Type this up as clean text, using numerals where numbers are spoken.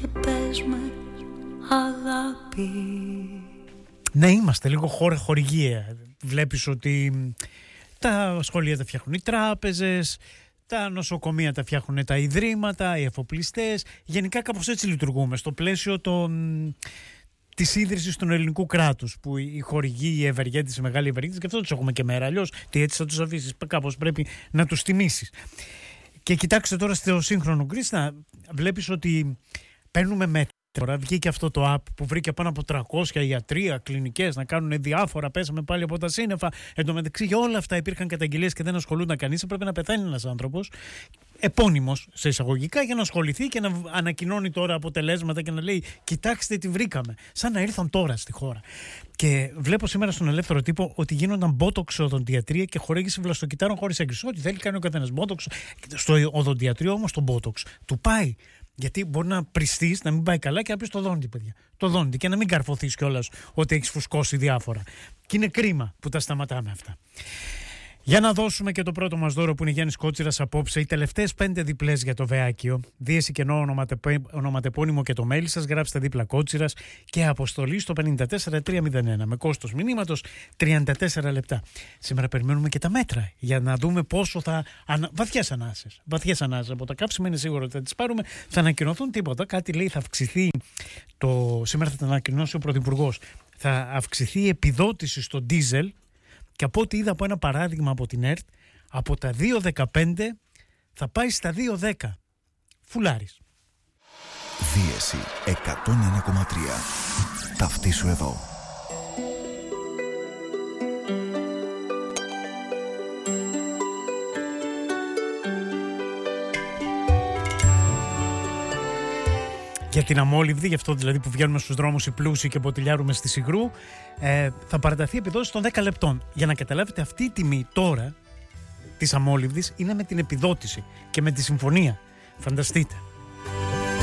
και πες με αγάπη. Ναι, είμαστε λίγο χορηγία. Βλέπεις ότι τα σχολεία τα φτιάχνουν οι τράπεζες, τα νοσοκομεία τα φτιάχνουν τα ιδρύματα, οι εφοπλιστές. Γενικά κάπως έτσι λειτουργούμε στο πλαίσιο της ίδρυσης του ελληνικού κράτους, που οι χορηγοί, οι ευεργέτες, οι μεγάλοι ευεργέτες, και αυτό τους έχουμε και μέρα. Αλλιώς τι έτσι θα τους αφήσεις? Κάπως πρέπει να τους τιμήσεις. Και κοιτάξτε τώρα στο σύγχρονο Greece, βλέπεις ότι παίρνουμε μέτρα. Τώρα βγήκε αυτό το app που βρήκε πάνω από 300 ιατρία, κλινικές να κάνουν διάφορα. Πέσαμε πάλι από τα σύννεφα. Εν τω μεταξύ, για όλα αυτά υπήρχαν καταγγελίες και δεν ασχολούνταν κανείς. Έπρεπε να πεθάνει ένας άνθρωπος, επώνυμος σε εισαγωγικά, για να ασχοληθεί και να ανακοινώνει τώρα αποτελέσματα και να λέει: κοιτάξτε τι βρήκαμε. Σαν να ήρθαν τώρα στη χώρα. Και βλέπω σήμερα στον Ελεύθερο Τύπο ότι γίνονταν μπότοξ οδοντιατρία και χορήγηση βλαστοκυτάρων χωρίς έγκριση. Ό,τι θέλει κάνει ο καθένας μπότοξ. Στο οδοντιατρίο όμως το μπότοξ του πάει. Γιατί μπορεί να πριστείς, να μην πάει καλά και να πεις το δόντι, παιδιά. Το δόντι, και να μην καρφωθείς κιόλας ότι έχεις φουσκώσει διάφορα. Και είναι κρίμα που τα σταματάμε αυτά. Για να δώσουμε και το πρώτο μας δώρο που είναι Γιάννης Κότσιρας απόψε. Οι τελευταίες 5 διπλές για το Βεάκιο. Δίεση κενό ονοματεπώνυμο και το mail σας. Γράψτε δίπλα Κότσιρας και αποστολή στο 54301 με κόστος μηνύματος 34 λεπτά. Σήμερα περιμένουμε και τα μέτρα για να δούμε πόσο θα. Βαθιές ανάσες. Βαθιές ανάσες από τα κάψιμα είναι σίγουρο ότι θα τις πάρουμε. Θα ανακοινωθούν τίποτα. Κάτι λέει θα αυξηθεί. Σήμερα θα τα ανακοινώσει ο Πρωθυπουργός. Θα αυξηθεί η επιδότηση στο ντίζελ. Και από ό,τι είδα από ένα παράδειγμα από την ΕΡΤ, από τα 2,15 θα πάει στα 2,10. Φουλάρης. Δίεση 101,3. Ταυτίσου εδώ. Για την αμόλυβδη, γι' αυτό δηλαδή που βγαίνουμε στους δρόμους οι πλούσιοι και ποτηλιάρουμε στη Σιγρού, θα παραταθεί επιδότηση των 10 λεπτών. Για να καταλάβετε, αυτή η τιμή τώρα της αμόλυβδης είναι με την επιδότηση και με τη συμφωνία. Φανταστείτε.